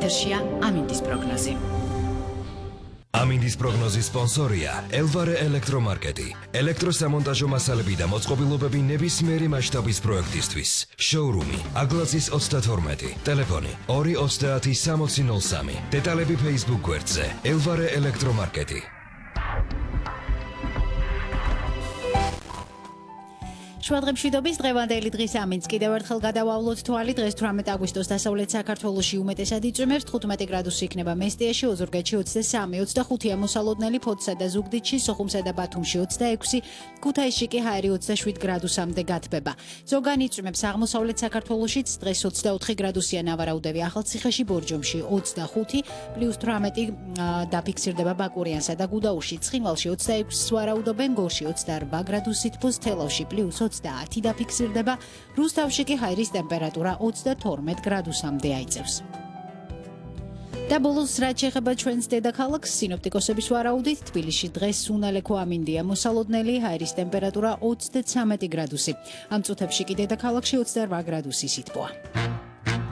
ეთერშია ამინდის პროგნოზი. ამინდის პროგნოზის სპონსორია ელვარე ელექტრომარკეტი. ელექტროსამონტაჟო მასალები და მოწყობილობები ნებისმიერი მასშტაბის პროექტისთვის. შოურუმი აგლაზის 32, ტელეფონი 230 დეტალები Facebook გვერდზე ელვარე ელექტრომარკეტი. შვადღებშვიდობის დღევანდელი დღის ამინდს კიდევ ერთხელ გადავავლოთ თვალი. დღეს 18 აგვისტოს დასავლეთ საქართველოში უმეტესად იწვიმებს, 15 გრადუსი იქნება მესტიაში, ოზურგეთში 23, 25 ამოსალოდნელი, ფოთსა და ზუგდიდში, სოხუმსა და ბათუმში 26, ქუთაისში კი ჰაერი 27 გრადუსამდე გათბება. ზოგან იწვიმებს აღმოსავლეთ საქართველოშიც, დღეს 24 გრადუსია ნავარაუდევი ახალციხეში, ბორჯომში 25, +18 დაფიქსირდება ბაკურიანსა და გუდაუთში, ცხინვალში 26 ვარაუდობენ, გორში 28 გრადუსით, თელავში +20 დაფიქსირდება, რუსთავში კი ჰაერის ტემპერატურა 32 გრადუსამდე აიწევს. და ბოლოს რაც შეეხება ჩვენს დედაქალაქს, სინოპტიკოსების ვარაუდით, თბილისში დღეს უნალექო ამინდია მოსალოდნელი, ჰაერის ტემპერატურა 33 გრადუსი. ამ წუთებში კი დედაქალაქში 28 გრადუსი სითბოა.